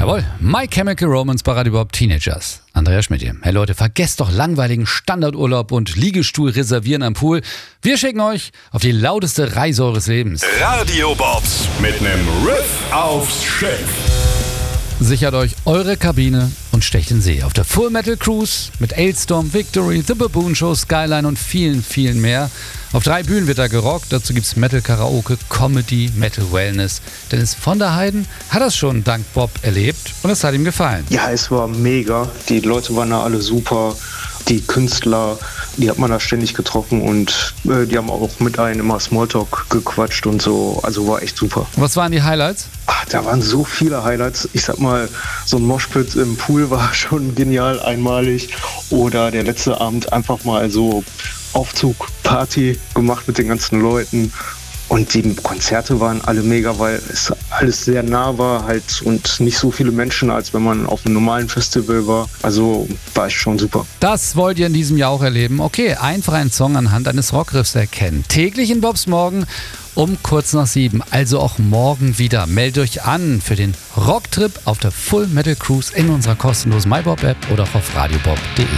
Jawohl, My Chemical Romance bei Radio Bob Teenagers. Andreas Schmidt hier. Hey Leute, vergesst doch langweiligen Standardurlaub und Liegestuhl reservieren am Pool. Wir schicken euch auf die lauteste Reise eures Lebens. Radio Bobs mit nem Riff aufs Schiff. Sichert euch eure Kabine und stecht in See auf der Full Metal Cruise mit Ailstorm, Victory, The Baboon Show, Skyline und vielen, vielen mehr. Auf 3 Bühnen wird da gerockt, dazu gibt's Metal Karaoke, Comedy, Metal Wellness. Dennis von der Heiden hat das schon dank Bob erlebt und es hat ihm gefallen. Ja, es war mega. Die Leute waren da alle super. Die Künstler, die hat man da ständig getroffen und die haben auch mit einem immer Smalltalk gequatscht und so. Also war echt super. Was waren die Highlights? Da waren so viele Highlights. Ich sag mal, so ein Moshpit im Pool war schon genial, einmalig. Oder der letzte Abend einfach mal so Aufzug-Party gemacht mit den ganzen Leuten. Und die Konzerte waren alle mega, weil es alles sehr nah war halt und nicht so viele Menschen, als wenn man auf einem normalen Festival war. Also war ich schon super. Das wollt ihr in diesem Jahr auch erleben. Okay, einfach einen Song anhand eines Rockriffs erkennen. Täglich in Bobs Morgen um kurz nach 7. Also auch morgen wieder. Meldet euch an für den Rocktrip auf der Full Metal Cruise in unserer kostenlosen MyBob-App oder auch auf radiobob.de.